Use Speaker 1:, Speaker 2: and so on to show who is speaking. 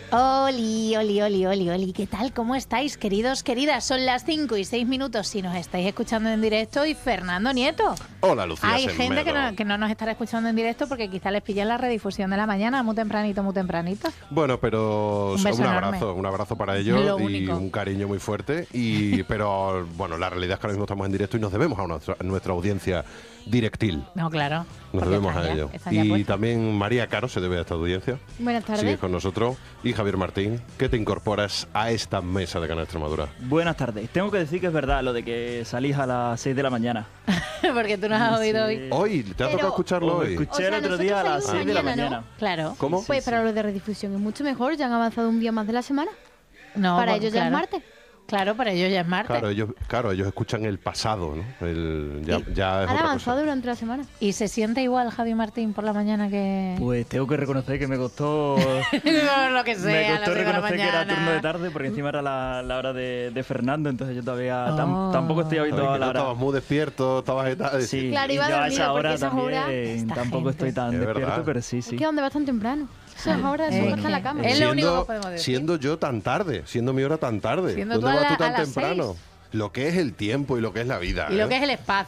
Speaker 1: Oli, oli, oli, oli, oli. ¿Qué tal? ¿Cómo estáis, queridos, queridas? Son las 5:06 si nos estáis escuchando en directo. Y Fernando Nieto.
Speaker 2: Hola, Lucía.
Speaker 1: Hay gente que no nos estará escuchando en directo porque quizá les pilla la redifusión de la mañana muy tempranito, muy tempranito.
Speaker 2: Bueno, pero un abrazo para ellos y un cariño muy fuerte. Pero bueno, la realidad es que ahora mismo estamos en directo y nos debemos a nuestra audiencia directil.
Speaker 1: No, claro.
Speaker 2: Nos debemos a ello. Y también María Caro se debe a esta audiencia.
Speaker 3: Buenas tardes.
Speaker 2: Sigue con nosotros. Y Javier Martín, que te incorporas a esta mesa de Canal Extremadura.
Speaker 4: Buenas tardes. Tengo que decir que es verdad lo de que salís a las 6 de la mañana.
Speaker 1: Porque tú nos has oído hoy.
Speaker 2: Hoy, ¿te ha tocado escucharlo hoy?
Speaker 4: Escuché el otro día a las 6 de la mañana.
Speaker 1: Claro.
Speaker 2: ¿Cómo?
Speaker 3: Pues para los de redifusión es mucho mejor, ya han avanzado un día más de la semana.
Speaker 1: No,
Speaker 3: para ellos ya es martes.
Speaker 1: Claro, para ellos ya es martes.
Speaker 2: Claro, ellos escuchan el pasado, ¿no? Ya es
Speaker 3: han
Speaker 2: otra
Speaker 3: avanzado
Speaker 2: cosa.
Speaker 3: durante la semana.
Speaker 1: ¿Y se siente igual Javi Martín por la mañana que...?
Speaker 4: Pues tengo que reconocer que me costó...
Speaker 1: lo que sea,
Speaker 4: me costó
Speaker 1: a las 6 de la
Speaker 4: reconocer que era
Speaker 1: mañana.
Speaker 4: turno de tarde, porque encima era la hora de Fernando, entonces yo todavía tampoco estoy habituado a la hora.
Speaker 2: Estabas muy despierto, estabas...
Speaker 4: Sí,
Speaker 3: claro,
Speaker 4: y
Speaker 3: iba
Speaker 4: yo a
Speaker 3: dormido
Speaker 4: esa hora
Speaker 3: porque esas horas-
Speaker 4: también tampoco estoy tan
Speaker 2: Es
Speaker 4: despierto,
Speaker 2: verdad.
Speaker 4: pero sí.
Speaker 3: Es que dónde vas tan temprano. Esas horas son hasta en la cama.
Speaker 1: Es lo único que podemos decir.
Speaker 2: Siendo yo tan tarde, siendo mi hora tan tarde.
Speaker 1: Siendo
Speaker 2: ¿Dónde
Speaker 1: tú
Speaker 2: vas tú
Speaker 1: a
Speaker 2: tan
Speaker 1: las
Speaker 2: temprano?
Speaker 1: 6.
Speaker 2: Lo que es el tiempo y lo que es la vida.
Speaker 1: Y lo que es el espacio.